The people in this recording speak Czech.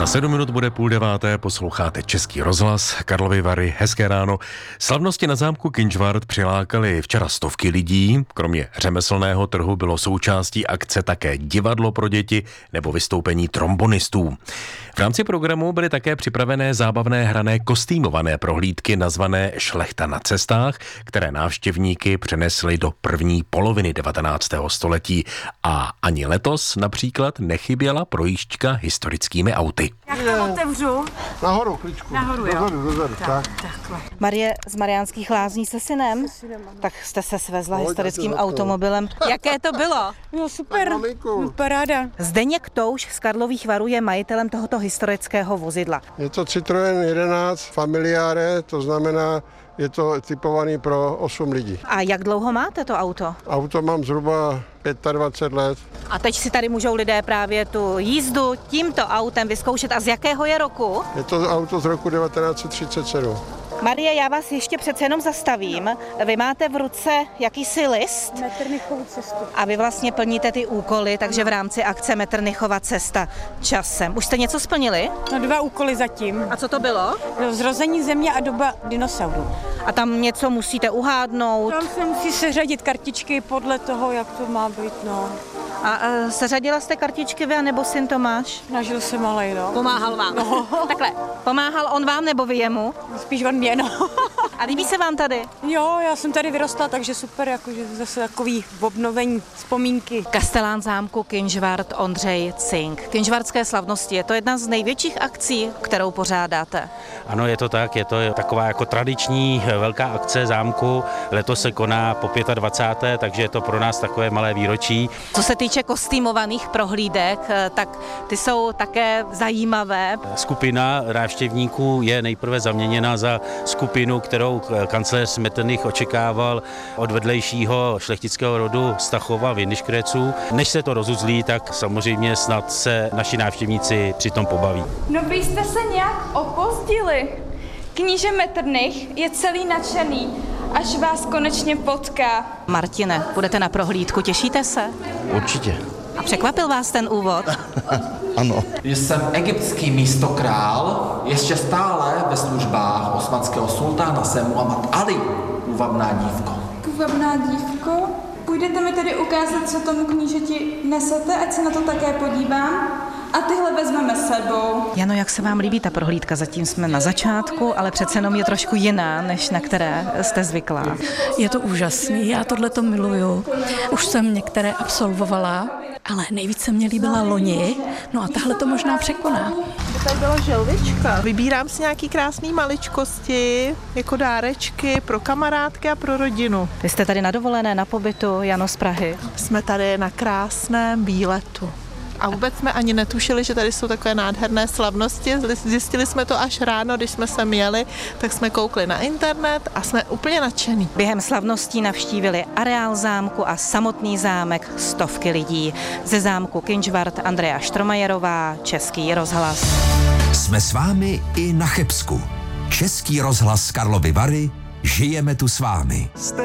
Za 7 minut bude 8:30, posloucháte Český rozhlas, Karlovy Vary, hezké ráno. Slavnosti na zámku Kynžvart přilákaly včera stovky lidí, kromě řemeslného trhu bylo součástí akce také divadlo pro děti nebo vystoupení trombonistů. V rámci programu byly také připravené zábavné hrané kostýmované prohlídky nazvané Šlechta na cestách, které návštěvníky přenesly do první poloviny 19. století a ani letos například nechyběla projížďka historickými auty. Jak to otevřu? Nahoru, kličku. Nahoru, jo. Dozadu, tak. Takhle. Marie z Mariánských Lázní se synem? Tak jste se svezla historickým automobilem. Jaké to bylo? No super, Maminku. paráda. Zdeněk Touš z Karlových Varů je majitelem tohoto historického vozidla. Je to Citroën 11 Familiare, to znamená, je to typovaný pro 8 lidí. A jak dlouho máte to auto? Auto mám zhruba 25 let. A teď si tady můžou lidé právě tu jízdu tímto autem vyzkoušet. A z jakého je roku? Je to auto z roku 1937. Marie, já vás ještě přece jenom zastavím. Vy máte v ruce jakýsi list Metternichovu cestu. a vy vlastně plníte ty úkoly, takže v rámci akce Metternichova cesta časem. Už jste něco splnili? No 2 úkoly zatím. A co to bylo? Zrození země a doba dinosaurů. A tam něco musíte uhádnout. Tam se musí seřadit kartičky podle toho, jak to má být, no. A seřadila jste kartičky vy, anebo syn Tomáš? Snažil se malej, no. Pomáhal vám. No. Takhle, pomáhal on vám nebo vy jemu? Spíš on mě, no. A líbí se vám tady? Jo, já jsem tady vyrostla, takže super, jakože zase takový obnovení vzpomínky. Kastelán zámku Kynžvart Ondřej Cink. Kynžvartské slavnosti, je to jedna z největších akcí, kterou pořádáte. Ano, je to tak, je to taková jako tradiční velká akce zámku. Letos se koná po 25., takže je to pro nás takové malé výročí. Co se týče kostýmovaných prohlídek, tak ty jsou také zajímavé. Skupina návštěvníků je nejprve zaměněna za skupinu, kterou kancléř Metternich očekával od vedlejšího šlechtického rodu Stachova Windischgrätzů. Než se to rozuzlí, tak samozřejmě snad se naši návštěvníci přitom pobaví. No vy jste se nějak opozdili. Kníže Metternich je celý nadšený, až vás konečně potká. Martine, budete na prohlídku, těšíte se? Určitě. A překvapil vás ten úvod? Ano. Jsem egyptský místokrál, ještě stále ve službách osmanského sultána jsem Muhammad Ali, úvabná dívko. Půvabná dívko, půjdete mi tedy ukázat, co tomu knížeti nesete, ať se na to také podívám? A tyhle vezmeme sebou. Jano, jak se vám líbí ta prohlídka? Zatím jsme na začátku, ale přece jenom je trošku jiná, než na které jste zvyklá. Je to úžasný, já tohleto miluju. Už jsem některé absolvovala, ale nejvíc se mě líbila loni, no a tahle to možná překoná. Tady byla želvička. Vybírám si nějaký krásný maličkosti, jako dárečky pro kamarádky a pro rodinu. Vy jste tady na dovolené, na pobytu, Jano z Prahy. Jsme tady na krásném výletu. A vůbec jsme ani netušili, že tady jsou takové nádherné slavnosti. Zjistili jsme to až ráno, když jsme sem jeli, tak jsme koukli na internet a jsme úplně nadšení. Během slavností navštívili areál zámku a samotný zámek stovky lidí. Ze zámku Kynžvart Andrea Štromajerová, Český rozhlas. Jsme s vámi i na Chebsku. Český rozhlas Karlovy Vary, žijeme tu s vámi.